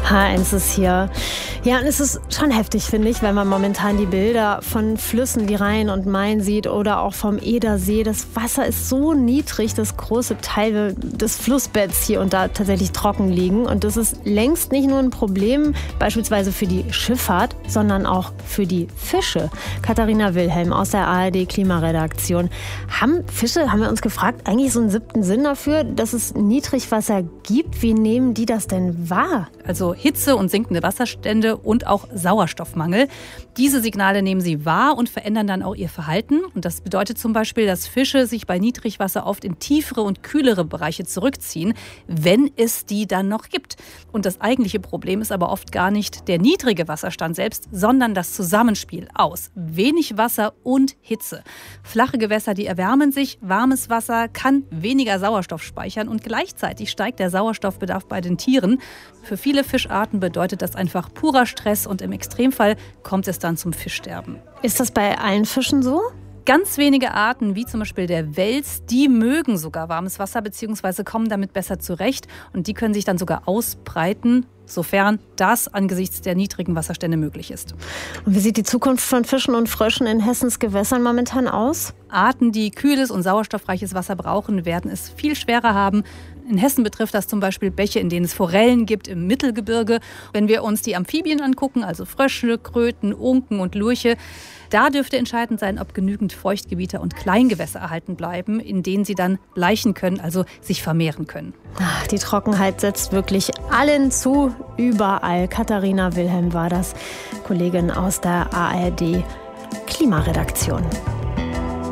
H1 ist hier. Ja, und es ist schon heftig, finde ich, wenn man momentan die Bilder von Flüssen wie Rhein und Main sieht oder auch vom Edersee. Das Wasser ist so niedrig, dass große Teile des Flussbetts hier und da tatsächlich trocken liegen. Und das ist längst nicht nur ein Problem, beispielsweise für die Schifffahrt, sondern auch für die Fische. Katharina Wilhelm aus der ARD-Klimaredaktion. Haben Fische, haben wir uns gefragt, eigentlich so einen 7. Sinn dafür, dass es Niedrigwasser gibt? Wie nehmen die das denn wahr? Also Hitze und sinkende Wasserstände und auch Sauerstoffmangel. Diese Signale nehmen sie wahr und verändern dann auch ihr Verhalten. Und das bedeutet zum Beispiel, dass Fische sich bei Niedrigwasser oft in tiefere und kühlere Bereiche zurückziehen, wenn es die dann noch gibt. Und das eigentliche Problem ist aber oft gar nicht der niedrige Wasserstand selbst, sondern das Zusammenspiel aus wenig Wasser und Hitze. Flache Gewässer, die erwärmen sich, warmes Wasser kann weniger Sauerstoff speichern und gleichzeitig steigt der Sauerstoffbedarf bei den Tieren. Für viele Fischarten bedeutet das einfach purer Stress und im Extremfall kommt es dann zum Fischsterben. Ist das bei allen Fischen so? Ganz wenige Arten, wie zum Beispiel der Wels, die mögen sogar warmes Wasser bzw. kommen damit besser zurecht. Und die können sich dann sogar ausbreiten, sofern das angesichts der niedrigen Wasserstände möglich ist. Und wie sieht die Zukunft von Fischen und Fröschen in Hessens Gewässern momentan aus? Arten, die kühles und sauerstoffreiches Wasser brauchen, werden es viel schwerer haben. In Hessen betrifft das zum Beispiel Bäche, in denen es Forellen gibt im Mittelgebirge. Wenn wir uns die Amphibien angucken, also Frösche, Kröten, Unken und Lurche, da dürfte entscheidend sein, ob genügend Feuchtgebiete und Kleingewässer erhalten bleiben, in denen sie dann laichen können, also sich vermehren können. Die Trockenheit setzt wirklich allen zu, überall. Katharina Wilhelm war das, Kollegin aus der ARD Klimaredaktion.